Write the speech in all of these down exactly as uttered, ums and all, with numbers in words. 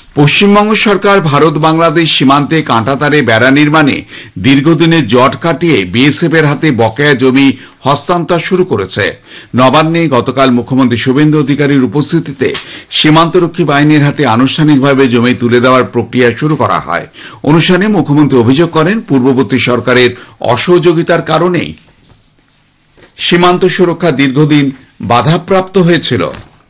পশ্চিমবঙ্গ সরকার ভারত বাংলাদেশ সীমান্তে কাঁটাতারে বেড়া নির্মাণে দীর্ঘদিনের জট কাটিয়ে বিএসএফ এর হাতে বকেয়া জমি হস্তান্তর শুরু করেছে। নবান্নে গতকাল মুখ্যমন্ত্রী শুভেন্দু অধিকারীর উপস্থিতিতে সীমান্তরক্ষী বাহিনীর হাতে আনুষ্ঠানিকভাবে জমি তুলে দেওয়ার প্রক্রিয়া শুরু করা হয়। অনুষ্ঠানে মুখ্যমন্ত্রী অভিযোগ করেন, পূর্ববর্তী সরকারের অসহযোগিতার কারণেই সীমান্ত সুরক্ষা দীর্ঘদিন বাধাপ্রাপ্ত হয়েছিল।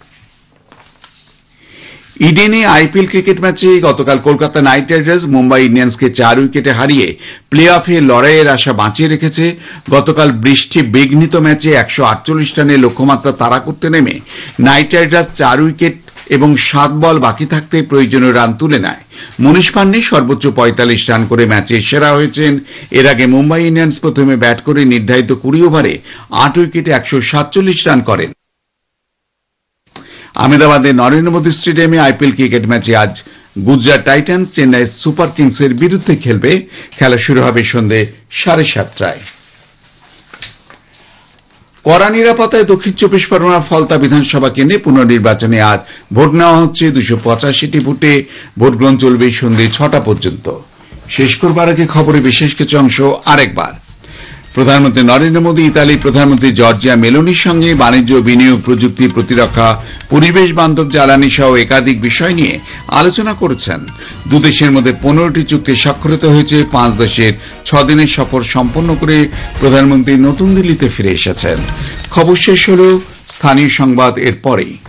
ইডেনে আইপিএল ক্রিকেট ম্যাচে গতকাল কলকাতা নাইট রাইডার্স মুম্বাই ইন্ডিয়ান্সকে চার উইকেটে হারিয়ে প্লে অফে লড়াইয়ের আশা বাঁচিয়ে রেখেছে। গতকাল বৃষ্টি বিঘ্নিত ম্যাচে একশো আটচল্লিশ রানের লক্ষ্যমাত্রা তাড়া করতে নেমে নাইট রাইডার্স চার উইকেট এবং সাত বল বাকি থাকতে প্রয়োজনীয় রান তুলে নেয়। মনীষ পান্ডে সর্বোচ্চ পঁয়তাল্লিশ রান করে ম্যাচে সেরা হয়েছেন। এর আগে মুম্বাই ইন্ডিয়ান্স প্রথমে ব্যাট করে নির্ধারিত কুড়ি ওভারে আট উইকেটে একশো সাতচল্লিশ রান করেন। আহমেদাবাদের নরেন্দ্র মোদী স্টেডিয়ামে আইপিএল ক্রিকেট ম্যাচে আজ গুজরাট টাইটান্স চেন্নাই সুপার কিংসের বিরুদ্ধে খেলবে। খেলা শুরু হবে সন্ধ্যে সাড়ে সাতটায়। কড়া নিরাপত্তায় দক্ষিণ চব্বিশ পরগনার ফলতা বিধানসভা কেন্দ্রে পুনর্নির্বাচনে আজ ভোট নেওয়া হচ্ছে। দুশো পঁচাশিটি বুথে ভোট গ্রহণ চলবে সন্ধ্যে ছটা পর্যন্ত। শেষ করবার আগে খবরে বিশেষ কিছু অংশ আরেকবার। প্রধানমন্ত্রী নরেন্দ্র মোদী ইতালির প্রধানমন্ত্রী জর্জিয়া মেলোনির সঙ্গে বাণিজ্য, বিনিয়োগ, প্রযুক্তি, প্রতিরক্ষা, পরিবেশ বান্ধব জ্বালানি সহ একাধিক বিষয় নিয়ে আলোচনা করেছেন। দুদেশের মধ্যে পনেরোটি চুক্তি স্বাক্ষরিত হয়েছে। পাঁচ দেশের ছ দিনের সফর সম্পন্ন করে প্রধানমন্ত্রী নতুন দিল্লিতে ফিরে এসেছেন। খবর শেষ হল। স্থানীয় সংবাদ এর পরেই।